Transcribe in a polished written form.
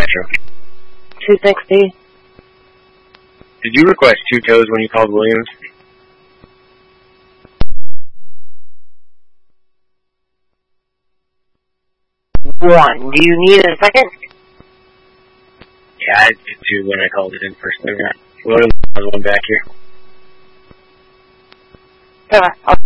Metro? 260. Did you request 2 tows when you called Williams? One. Do you need a second? Yeah, I did 2 when I called it in first thing. Williams has one back here. Okay, I'll